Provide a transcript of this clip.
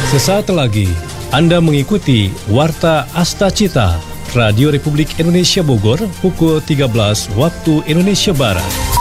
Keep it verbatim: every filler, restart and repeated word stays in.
Sesaat lagi Anda mengikuti Warta Asta Cita Radio Republik Indonesia Bogor pukul tiga belas waktu Indonesia Barat.